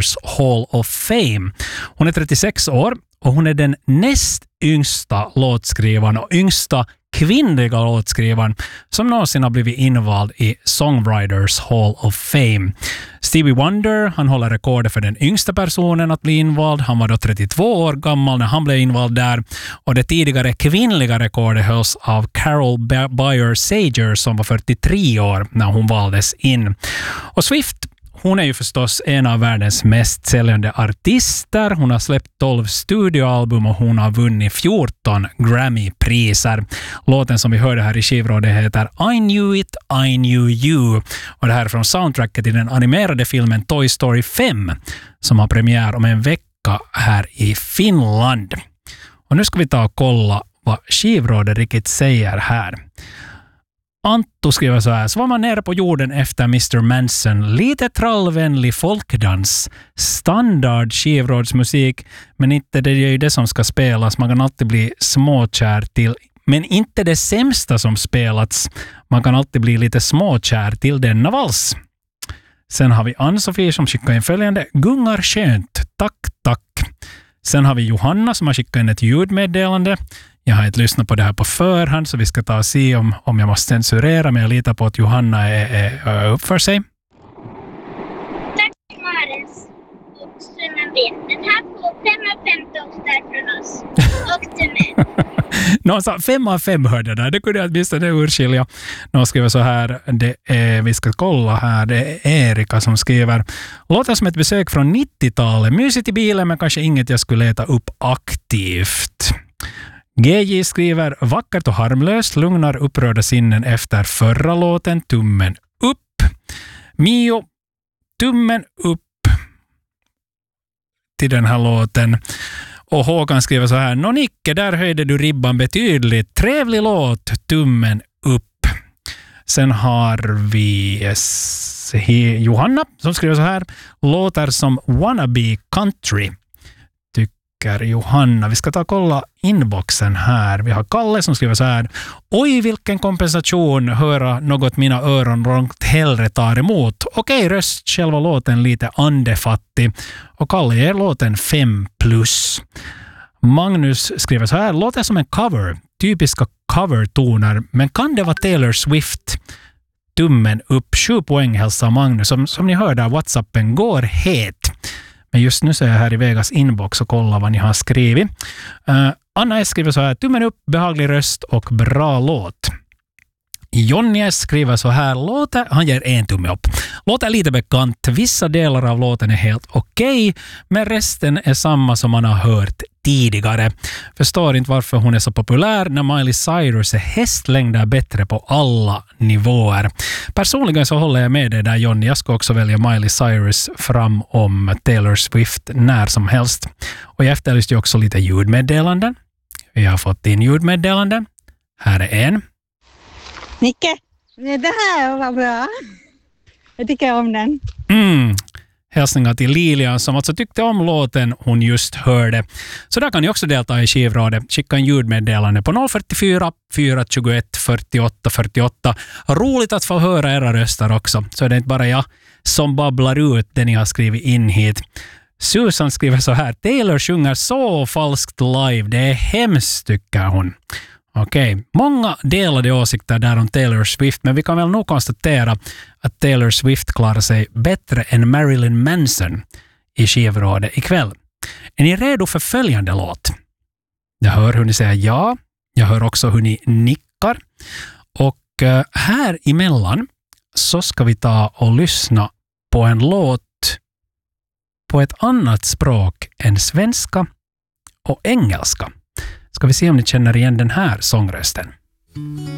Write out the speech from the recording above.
Songwriters Hall of Fame. Hon är 36 år och hon är den näst yngsta låtskrivaren och yngsta kvinnliga låtskrivaren som någonsin har blivit invald i Songwriters Hall of Fame. Stevie Wonder, han håller rekordet för den yngsta personen att bli invald. Han var då 32 år gammal när han blev invald där. Och det tidigare kvinnliga rekordet hölls av Carol Bayer Sager som var 43 år när hon valdes in. Och Swift, hon är ju förstås en av världens mest säljande artister. Hon har släppt 12 studioalbum och hon har vunnit 14 Grammy-priser. Låten som vi hörde här i skivrådet heter I Knew It, I Knew You. Och det här är från soundtracket i den animerade filmen Toy Story 5 som har premiär om en vecka här i Finland. Och nu ska vi ta och kolla vad skivrådet riktigt säger här. Antto skriver så här: så var man nere på jorden efter Mr. Manson. Lite trallvänlig folkdans. Standard skivrådsmusik. Men inte det är ju det som ska spelas. Man kan alltid bli småkär till. Men inte det sämsta som spelats. Man kan alltid bli lite småkär till denna vals. Sen har vi Ann-Sofie som skickar in följande: gungar skönt. Tack, tack. Sen har vi Johanna som har skickat in ett ljudmeddelande. Jag har inte lyssnat på det här på förhand så vi ska ta och se om jag måste censurera, men jag litar på att Johanna är upp för sig. Tack Maris och Strömmen. Här får 5 av 5 toastar från oss. Och till mig. Någon sa 5 av 5 hörde där. Det kunde jag åtminstone urskilja. Någon skriver så här, vi ska kolla här, det är Erika som skriver: låter som ett besök från 90-talet. Mysigt i bilen men kanske inget jag skulle leta upp aktivt. GJ skriver: vackert och harmlöst, lugnar upprörda sinnen efter förra låten, tummen upp. Mio, tummen upp till den här låten. Och Håkan skriver så här: Nicke, där höjde du ribban betydligt. Trevlig låt, tummen upp. Sen har vi Johanna som skriver så här: låter som wannabe country. Johanna. Vi ska ta och kolla inboxen här. Vi har Kalle som skriver så här: oj, vilken kompensation, höra något mina öron långt hellre tar emot. Okej, röst, själva låten lite andefattig. Och Kalle ger låten 5+. Magnus skriver så här: låter som en cover. Typiska covertoner. Men kan det vara Taylor Swift? Tummen upp. 7 poäng hälsar Magnus. Som ni hör där, WhatsAppen går het. Men just nu så är jag här i Vegas inbox och kollar vad ni har skrivit. Anna S skriver så här: tummen upp, behaglig röst och bra låt. Jonny S skriver så här: han ger 1 tumme upp. Låter lite bekant. Vissa delar av låten är helt okej, men resten är samma som man har hört tidigare. Förstår inte varför hon är så populär när Miley Cyrus är hästlängder bättre på alla nivåer. Personligen så håller jag med dig där, Johnny. Jag ska också välja Miley Cyrus fram om Taylor Swift när som helst. Och jag efterlyste också lite ljudmeddelanden. Vi har fått in ljudmeddelanden. Här är en. Nicke, det här var bra. Jag tycker om den. Hälsningar till Lilian som alltså tyckte om låten hon just hörde. Så där kan ni också delta i skivrådet. Skicka en ljudmeddelande på 044 421 48 48. Roligt att få höra era röster också. Så är det inte bara jag som babblar ut det ni har skrivit in hit. Susan skriver så här: Taylor sjunger så falskt live. Det är hemskt, tycker hon. Okej, många delade åsikter där om Taylor Swift, men vi kan väl nog konstatera att Taylor Swift klarar sig bättre än Marilyn Manson i skivrådet ikväll. Är ni redo för följande låt? Jag hör hur ni säger ja, jag hör också hur ni nickar. Och här emellan så ska vi ta och lyssna på en låt på ett annat språk än svenska och engelska. Ska vi se om ni känner igen den här sångrösten.